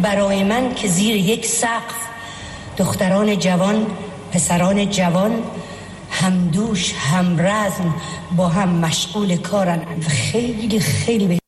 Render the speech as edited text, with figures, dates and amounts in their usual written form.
برای من که زیر یک سقف دختران جوان، پسران جوان همدوش، همرزم، با هم مشغول کارن. خیلی خیلی